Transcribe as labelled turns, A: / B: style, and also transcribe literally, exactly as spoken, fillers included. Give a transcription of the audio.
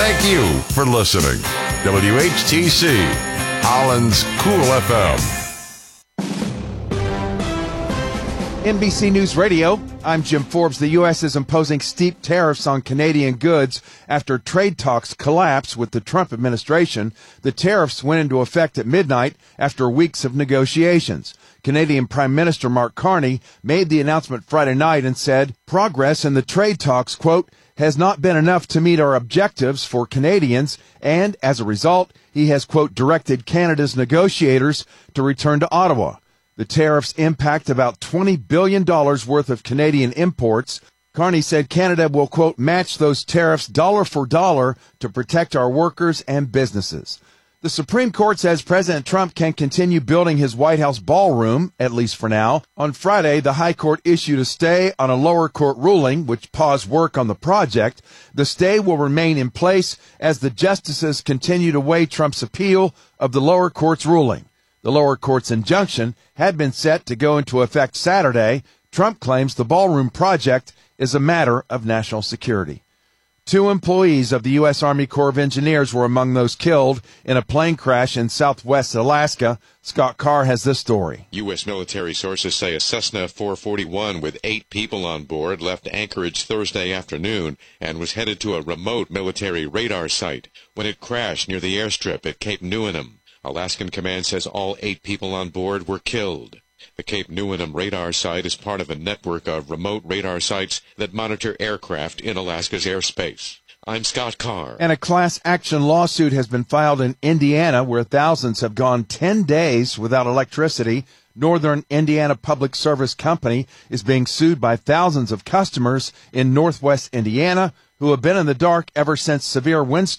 A: Thank you for listening. W H T C, Holland's Cool F M.
B: N B C News Radio, I'm Jim Forbes. The U S is imposing steep tariffs on Canadian goods after trade talks collapsed with the Trump administration. The tariffs went into effect at midnight after weeks of negotiations. Canadian Prime Minister Mark Carney made the announcement Friday night and said progress in the trade talks, quote, has not been enough to meet our objectives for Canadians, and as a result, he has, quote, directed Canada's negotiators to return to Ottawa. The tariffs impact about twenty billion dollars worth of Canadian imports. Carney said Canada will, quote, match those tariffs dollar for dollar to protect our workers and businesses. The Supreme Court says President Trump can continue building his White House ballroom, at least for now. On Friday, the High Court issued a stay on a lower court ruling, which paused work on the project. The stay will remain in place as the justices continue to weigh Trump's appeal of the lower court's ruling. The lower court's injunction had been set to go into effect Saturday. Trump claims the ballroom project is a matter of national security. Two employees of the U S Army Corps of Engineers were among those killed in a plane crash in southwest Alaska. Scott Carr has this story.
C: U S military sources say a Cessna four forty-one with eight people on board left Anchorage Thursday afternoon and was headed to a remote military radar site when it crashed near the airstrip at Cape Newenham. Alaskan Command says all eight people on board were killed. The Cape Newenham radar site is part of a network of remote radar sites that monitor aircraft in Alaska's airspace. I'm Scott Carr.
B: And a class action lawsuit has been filed in Indiana where thousands have gone ten days without electricity. Northern Indiana Public Service Company is being sued by thousands of customers in northwest Indiana who have been in the dark ever since severe windstorms